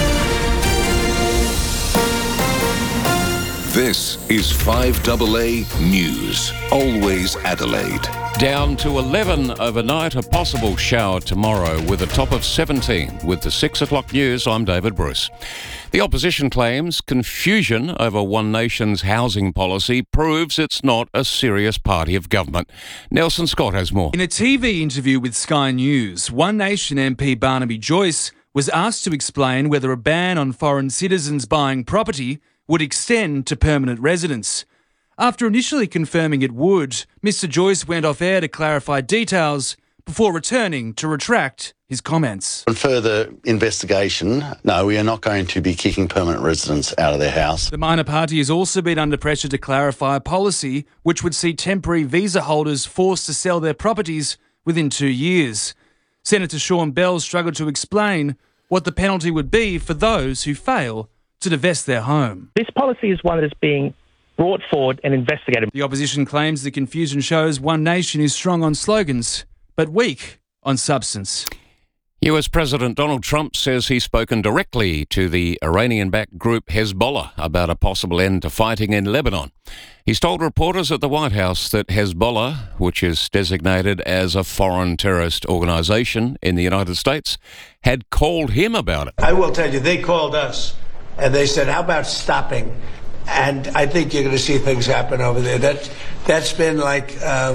This is 5AA News. Always Adelaide. Down to 11 overnight, a possible shower tomorrow with a top of 17. With the 6 o'clock news, I'm David Bruce. The opposition claims confusion over One Nation's housing policy proves it's not a serious party of government. Nelson Scott has more. In a TV interview with Sky News, One Nation MP Barnaby Joyce was asked to explain whether a ban on foreign citizens buying property would extend to permanent residents. After initially confirming it would, Mr Joyce went off air to clarify details, before returning to retract his comments. On further investigation, no, we are not going to be kicking permanent residents out of their house. The minor party has also been under pressure to clarify a policy which would see temporary visa holders forced to sell their properties within 2 years. Senator Sean Bell struggled to explain what the penalty would be for those who fail to divest their home. This policy is one that is being brought forward and investigated. The opposition claims the confusion shows One Nation is strong on slogans, but weak on substance. US President Donald Trump says he's spoken directly to the Iranian-backed group Hezbollah about a possible end to fighting in Lebanon. He's told reporters at the White House that Hezbollah, which is designated as a foreign terrorist organisation in the United States, had called him about it. I will tell you, they called us and they said, how about stopping? And I think you're going to see things happen over there. That's been like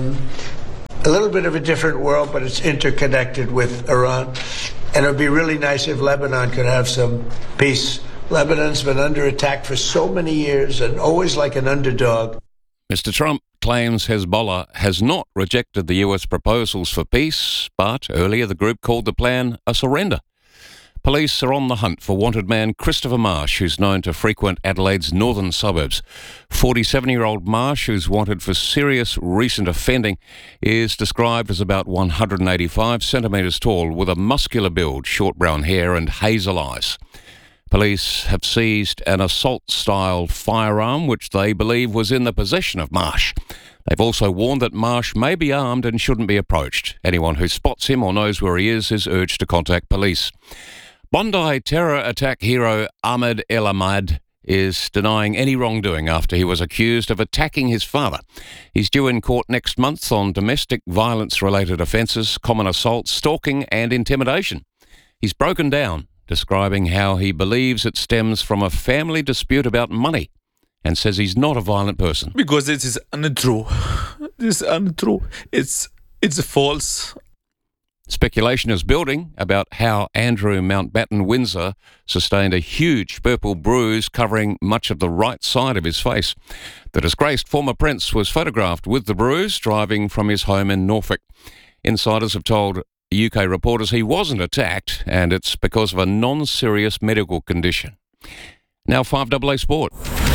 a little bit of a different world, but it's interconnected with Iran. And it would be really nice if Lebanon could have some peace. Lebanon's been under attack for so many years and always like an underdog. Mr. Trump claims Hezbollah has not rejected the US proposals for peace, but earlier the group called the plan a surrender. Police are on the hunt for wanted man Christopher Marsh, who's known to frequent Adelaide's northern suburbs. 47-year-old Marsh, who's wanted for serious recent offending, is described as about 185 centimetres tall with a muscular build, short brown hair and hazel eyes. Police have seized an assault-style firearm which they believe was in the possession of Marsh. They've also warned that Marsh may be armed and shouldn't be approached. Anyone who spots him or knows where he is urged to contact police. Bondi terror attack hero Ahmed El Ahmad is denying any wrongdoing after he was accused of attacking his father. He's due in court next month on domestic violence-related offences, common assault, stalking and intimidation. He's broken down, describing how he believes it stems from a family dispute about money and says he's not a violent person. Because this is untrue. This is untrue. It's false. Speculation is building about how Andrew Mountbatten Windsor sustained a huge purple bruise covering much of the right side of his face. The disgraced former prince was photographed with the bruise driving from his home in Norfolk. Insiders have told UK reporters he wasn't attacked and it's because of a non-serious medical condition. Now 5AA Sport.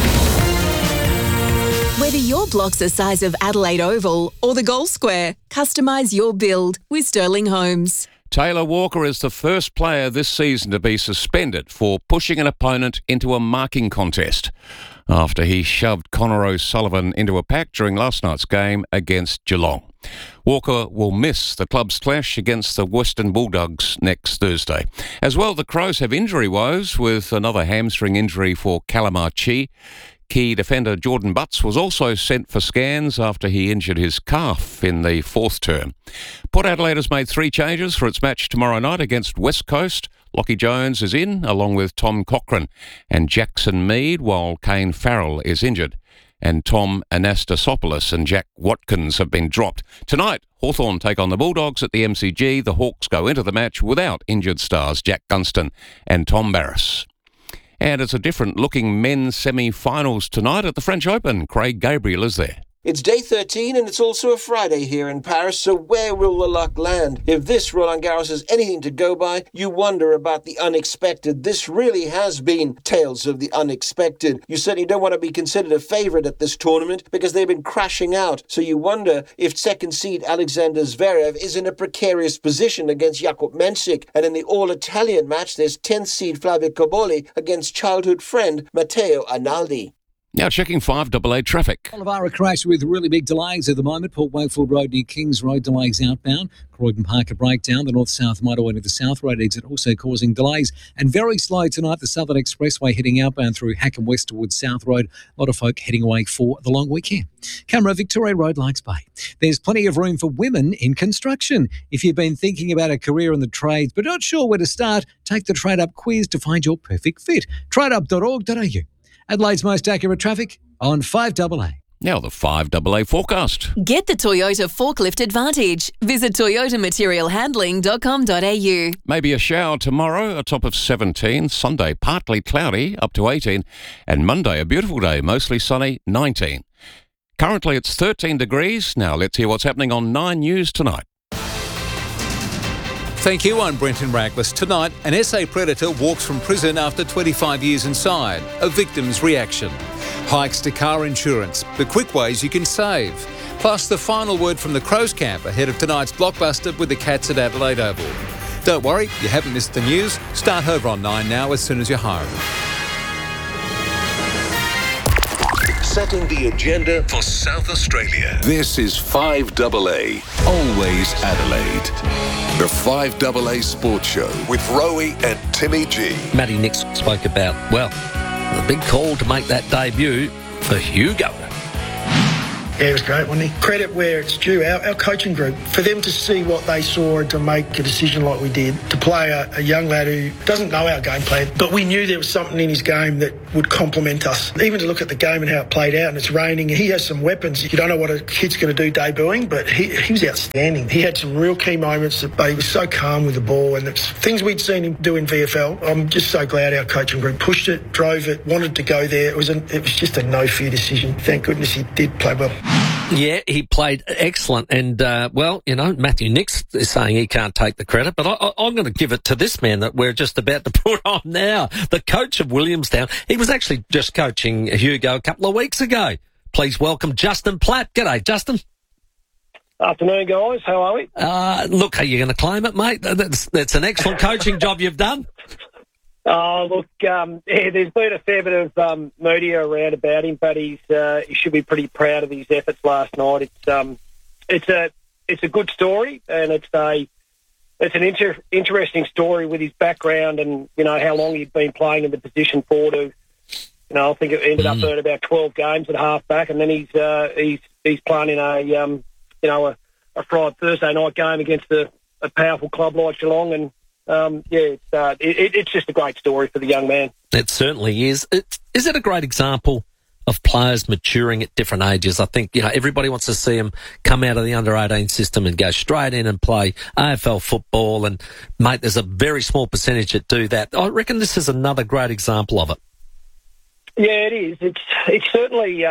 Whether your block's the size of Adelaide Oval or the Gold Square, customise your build with Sterling Homes. Taylor Walker is the first player this season to be suspended for pushing an opponent into a marking contest after he shoved Connor O'Sullivan into a pack during last night's game against Geelong. Walker will miss the club's clash against the Western Bulldogs next Thursday. As well, the Crows have injury woes with another hamstring injury for Calamachi. Key defender Jordan Butts was also sent for scans after he injured his calf in the fourth term. Port Adelaide has made 3 changes for its match tomorrow night against West Coast. Lockie Jones is in, along with Tom Cochrane and Jackson Mead, while Kane Farrell is injured. And Tom Anastasopoulos and Jack Watkins have been dropped. Tonight, Hawthorn take on the Bulldogs at the MCG. The Hawks go into the match without injured stars Jack Gunston and Tom Barras. And it's a different-looking men's semi-finals tonight at the French Open. Craig Gabriel is there. It's day 13 and it's also a Friday here in Paris, so where will the luck land? If this Roland Garros is anything to go by, you wonder about the unexpected. This really has been tales of the unexpected. You certainly don't want to be considered a favourite at this tournament because they've been crashing out, so you wonder if second seed Alexander Zverev is in a precarious position against Jakub Mensik, and in the all-Italian match there's 10th seed Flavio Cobolli against childhood friend Matteo Arnaldi. Now checking 5AA traffic. Oliveira crash with really big delays at the moment. Port Wakefield Road near Kings Road, delays outbound. Croydon Park a breakdown. The north-south motorway to the South Road exit also causing delays. And very slow tonight, the Southern Expressway heading outbound through Hackham West towards South Road. A lot of folk heading away for the long weekend. Camera, Victoria Road, Lakes Bay. There's plenty of room for women in construction. If you've been thinking about a career in the trades but not sure where to start, take the Trade Up quiz to find your perfect fit. Tradeup.org.au. Adelaide's most accurate traffic on 5AA. Now the 5AA forecast. Get the Toyota Forklift Advantage. Visit toyotamaterialhandling.com.au. Maybe a shower tomorrow, a top of 17. Sunday, partly cloudy, up to 18. And Monday, a beautiful day, mostly sunny, 19. Currently, it's 13 degrees. Now let's hear what's happening on 9 News tonight. Thank you, I'm Brenton Raglas. Tonight, an SA predator walks from prison after 25 years inside. A victim's reaction. Hikes to car insurance. The quick ways you can save. Plus, the final word from the Crows camp ahead of tonight's blockbuster with the Cats at Adelaide Oval. Don't worry, you haven't missed the news. Start over on 9 now as soon as you're home. Setting the agenda for South Australia. This is 5AA, always Adelaide. The 5AA Sports Show with Rowie and Timmy G. Matty Nix spoke about, well, the big call to make that debut for Hugo. Yeah, it was great, wasn't he? Credit where it's due, our coaching group, for them to see what they saw and to make a decision like we did, to play a young lad who doesn't know our game plan, but we knew there was something in his game that would complement us. Even to look at the game and how it played out, and it's raining, and he has some weapons. You don't know what a kid's going to do debuting, but he was outstanding. He had some real key moments, but he was so calm with the ball, and it's things we'd seen him do in VFL. I'm just so glad our coaching group pushed it, drove it, wanted to go there. It was just a no-fear decision. Thank goodness he did play well. Yeah, he played excellent. And, well, you know, Matthew Nix is saying he can't take the credit, but I'm going to give it to this man that we're just about to put on now, the coach of Williamstown. He was actually just coaching Hugo a couple of weeks ago. Please welcome Justin Platt. G'day, Justin. Afternoon, guys. How are we? Look, are you going to claim it, mate? That's an excellent coaching job you've done. Oh, look, there's been a fair bit of media around about him, but he should be pretty proud of his efforts last night. It's a good story, and it's an interesting story with his background and, you know, how long he'd been playing in the position for. To, you know, I think it ended up at about 12 games at half-back, and then he's playing in a Friday Thursday night game against a powerful club like Geelong, and it's just a great story for the young man. It certainly is. Is it a great example of players maturing at different ages? I think, you know, everybody wants to see them come out of the under-18 system and go straight in and play AFL football. And, mate, there's a very small percentage that do that. I reckon this is another great example of it. Yeah, it is. It's certainly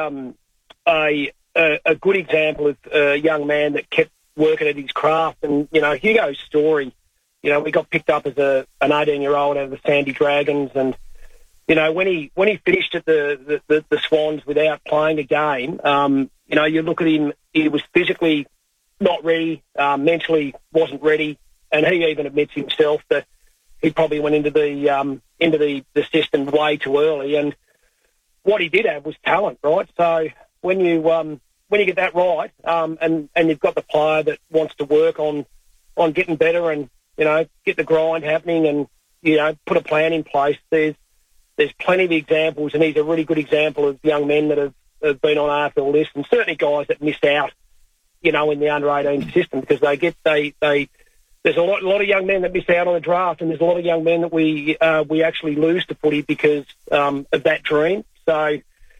a good example of a young man that kept working at his craft. And, you know, Hugo's story, you know, we got picked up as an 18-year-old out of the Sandy Dragons, and, you know, when he finished at the Swans without playing a game, you know, you look at him, he was physically not ready, mentally wasn't ready, and he even admits himself that he probably went into the system way too early. And what he did have was talent, right? So when you get that right, and you've got the player that wants to work on getting better and, you know, get the grind happening and, you know, put a plan in place. There's plenty of examples, and he's a really good example of young men that have been on AFL lists, and certainly guys that missed out, you know, in the under-18 system, because there's a lot of young men that miss out on the draft, and there's a lot of young men that we actually lose to footy because of that dream. So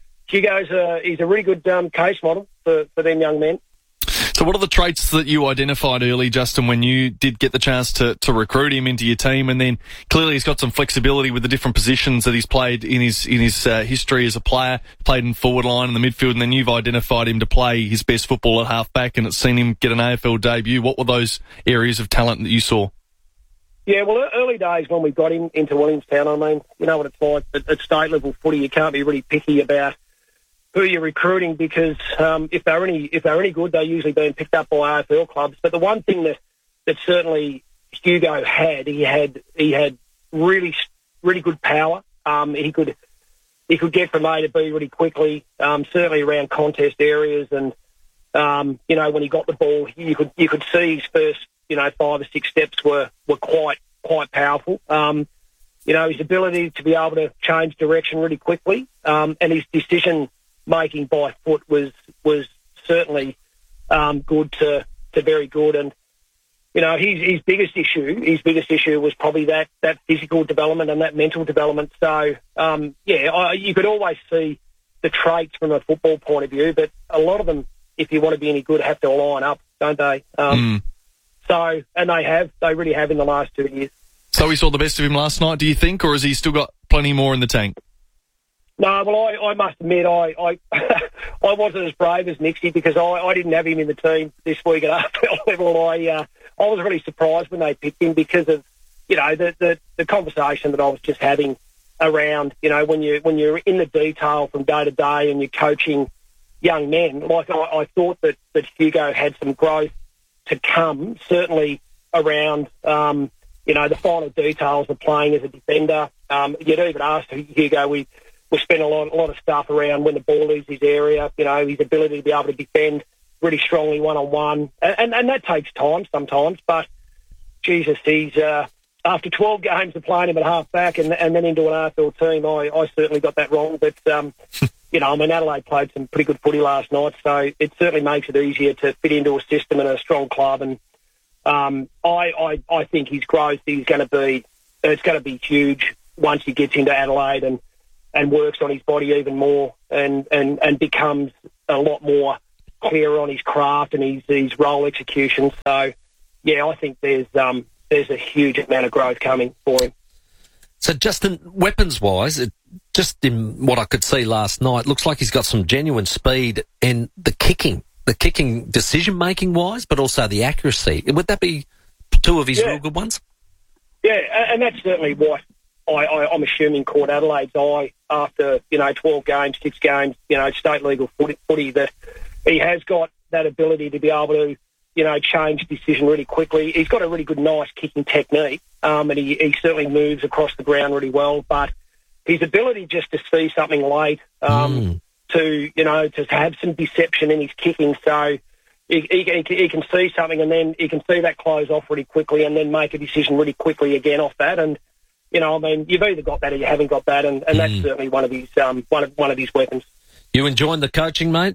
Hugo's he's a really good case model for them young men. So what are the traits that you identified early, Justin, when you did get the chance to recruit him into your team? And then clearly he's got some flexibility with the different positions that he's played in his history as a player, played in forward line in the midfield, and then you've identified him to play his best football at half-back, and it's seen him get an AFL debut. What were those areas of talent that you saw? Yeah, well, early days when we got him into Williamstown, I mean, you know what it's like at state-level footy, you can't be really picky about who you're recruiting, because if they're any good, they're usually being picked up by AFL clubs. But the one thing that certainly Hugo had, he had really good power. He could get from A to B really quickly. Certainly around contest areas, and you know, when he got the ball, you could see his first, you know, 5 or 6 steps were quite powerful. You know, his ability to be able to change direction really quickly, and his decision making by foot was certainly good to very good. And, you know, his biggest issue was probably that physical development and that mental development. So you could always see the traits from a football point of view, but a lot of them, if you want to be any good, have to line up, don't they? So, and they really have in the last 2 years. So we saw the best of him last night, do you think, or has he still got plenty more in the tank? No, well, I must admit, I wasn't as brave as Nixie, because I didn't have him in the team this week at AFL level. I I was really surprised when they picked him because of, you know, the conversation that I was just having around, you know, when you're in the detail from day to day and you're coaching young men. Like I thought that Hugo had some growth to come, certainly around, you know, the final details of playing as a defender. You'd even asked Hugo, we spent a lot of stuff around when the ball leaves his area, you know, his ability to be able to defend really strongly one-on-one. And that takes time sometimes, but Jesus, he's after 12 games of playing him at half-back and then into an AFL team, I certainly got that wrong. But, you know, I mean, Adelaide played some pretty good footy last night, so it certainly makes it easier to fit into a system and a strong club. And I think his growth is going to be huge once he gets into Adelaide and works on his body even more and becomes a lot more clearer on his craft and his role execution. So, yeah, I think there's a huge amount of growth coming for him. So, Justin, weapons-wise, just in what I could see last night, looks like he's got some genuine speed and the kicking decision-making-wise, but also the accuracy. Would that be two of his real good ones? Yeah, and that's certainly what I'm assuming caught Adelaide's eye after, you know, 12 games, 6 games, you know, state legal footy, that he has got that ability to be able to, you know, change decision really quickly. He's got a really good, nice kicking technique, and he certainly moves across the ground really well. But his ability just to see something late, to, you know, to have some deception in his kicking, so he can see something and then he can see that close off really quickly and then make a decision really quickly again off that. And, you know, I mean, you've either got that or you haven't got that, and that's certainly one of his one of his weapons. You enjoying the coaching, mate?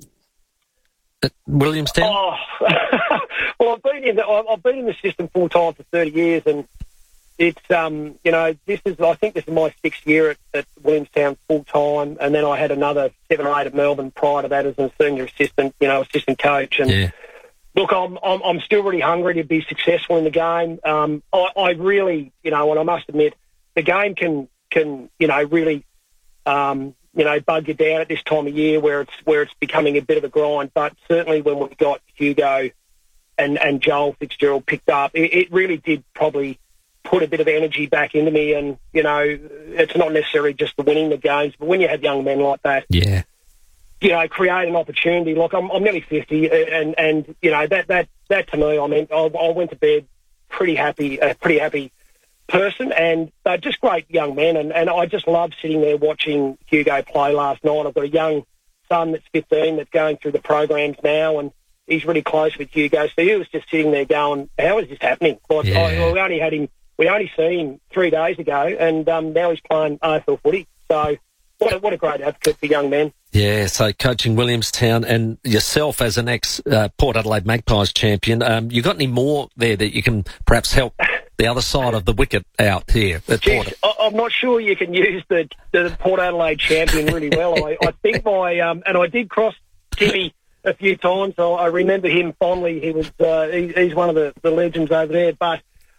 At Williamstown? Oh, well, I've been in the system full time for 30 years, and it's you know, I think this is my 6th year at Williamstown full time, and then I had another 7 or 8 at Melbourne prior to that as a senior assistant, you know, assistant coach. And look, I'm still really hungry to be successful in the game. I really, you know, and I must admit, the game can you know, really you know, bug you down at this time of year where it's becoming a bit of a grind. But certainly when we got Hugo and Joel Fitzgerald picked up, it really did probably put a bit of energy back into me. And, you know, it's not necessarily just the winning the games, but when you have young men like that, you know, create an opportunity. Look, I'm nearly 50, and you know, that to me, I mean, I went to bed pretty happy person, and they're just great young men, and I just love sitting there watching Hugo play last night. I've got a young son that's 15 that's going through the programs now, and he's really close with Hugo, so he was just sitting there going, how is this happening? Like, we only seen him 3 days ago, and now he's playing AFL footy, so what a great advocate for young men. Yeah, so coaching Williamstown and yourself as an ex-Port Adelaide Magpies champion, you got any more there that you can perhaps help the other side of the wicket out here at Port? I'm not sure you can use the Port Adelaide champion really well. I think and I did cross Timmy a few times, so I remember him fondly. He was he's one of the legends over there, but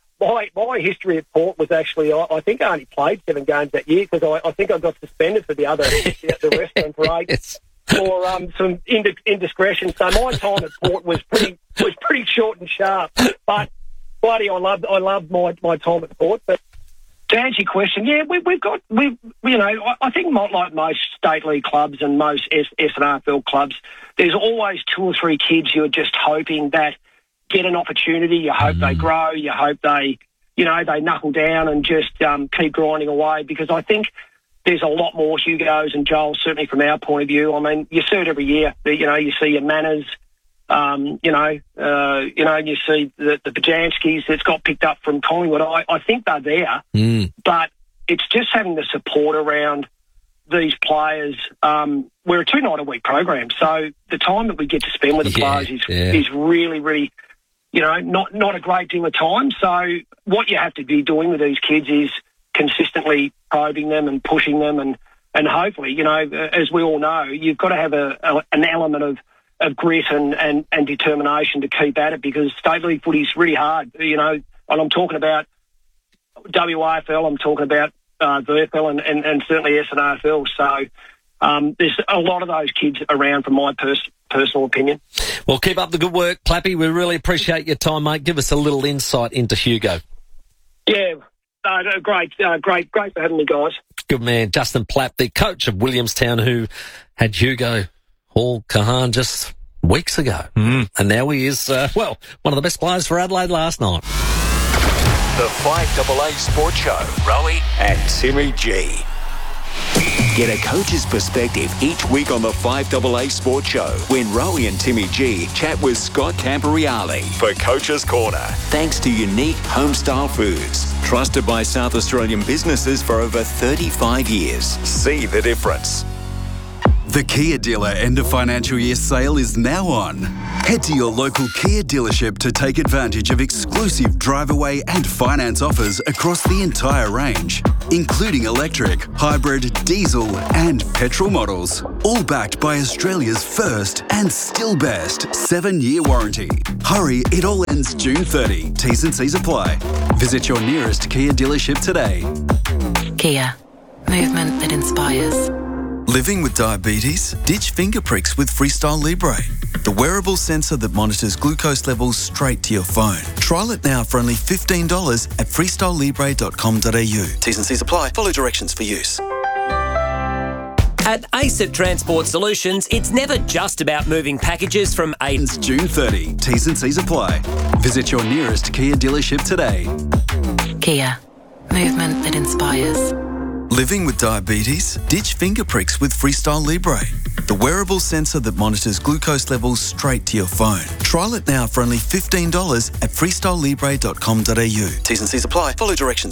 my history at Port was actually, I think I only played 7 games that year because I think I got suspended for the rest of them for 8 for some indiscretion. So my time at Port was pretty short and sharp. But bloody, I loved my time at Port. But to answer your question, yeah, we you know, I think like most state league clubs and most SNRFL clubs, there's always 2 or 3 kids who are just hoping that get an opportunity. You hope they grow. You hope they knuckle down and just keep grinding away, because I think there's a lot more Hugos and Joels, certainly from our point of view. I mean, you see it every year. You know, you see your Manners, you see the Bajanskis that's got picked up from Collingwood. I think they're there, but it's just having the support around these players. We're a 2-night-a-week program, so the time that we get to spend with the players is really, really, you know, not a great deal of time. So what you have to be doing with these kids is consistently probing them and pushing them, and hopefully, you know, as we all know, you've got to have an element of grit and determination to keep at it, because state league footy is really hard, you know. And I'm talking about WAFL, I'm talking about VFL and certainly SNRFL. So there's a lot of those kids around, from my personal opinion. Well, keep up the good work, Plappy. We really appreciate your time, mate. Give us a little insight into Hugo. Yeah, great for having me, guys. Good man, Justin Plapp, the coach of Williamstown, who had Hugo Hall-Kahan just weeks ago. And now he is, one of the best players for Adelaide last night. The 5AA Sports Show, Rowie and Timmy G. Get a coach's perspective each week on the 5AA Sports Show when Rowie and Timmy G chat with Scott Camporeale for Coach's Corner. Thanks to Unique Homestyle Foods, trusted by South Australian businesses for over 35 years. See the difference. The Kia Dealer end of financial year sale is now on. Head to your local Kia dealership to take advantage of exclusive drive-away and finance offers across the entire range, including electric, hybrid, diesel and petrol models, all backed by Australia's first and still best 7-year warranty. Hurry, it all ends June 30. T's and C's apply. Visit your nearest Kia dealership today. Kia. Movement that inspires. Living with diabetes? Ditch finger pricks with Freestyle Libre, the wearable sensor that monitors glucose levels straight to your phone. Trial it now for only $15 at freestylelibre.com.au. T's and C's apply. Follow directions for use. At ACET Transport Solutions, it's never just about moving packages from A. It's June 30. T's and C's apply. Visit your nearest Kia dealership today. Kia. Movement that inspires. Living with diabetes? Ditch finger pricks with Freestyle Libre, the wearable sensor that monitors glucose levels straight to your phone. Trial it now for only $15 at freestylelibre.com.au. T's and C's apply. Follow directions.